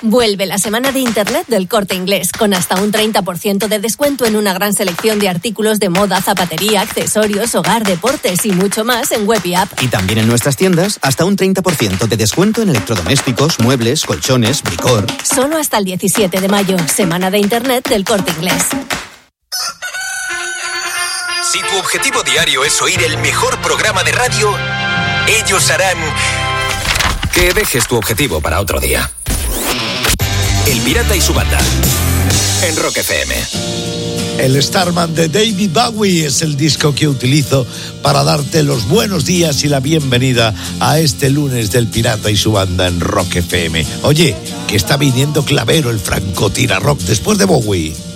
Vuelve la semana de Internet del Corte Inglés, con hasta un 30% de descuento en una gran selección de artículos de moda, zapatería, accesorios, hogar, deportes y mucho más en web y app. Y también en nuestras tiendas, hasta un 30% de descuento en electrodomésticos, muebles, colchones, bricor. Solo hasta el 17 de mayo, semana de Internet del Corte Inglés. Si tu objetivo diario es oír el mejor programa de radio, ellos harán que dejes tu objetivo para otro día. El Pirata y su banda, en Rock FM. El Starman de David Bowie es el disco que utilizo para darte los buenos días y la bienvenida a este lunes del Pirata y su banda en Rock FM. Oye, que está viniendo Clavero, el francotira rock, después de Bowie.